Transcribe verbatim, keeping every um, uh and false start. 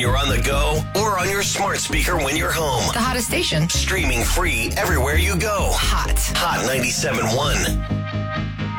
you're on the go or on your smart speaker when you're home. The hottest station. Streaming free everywhere you go. Hot. Hot ninety-seven point one.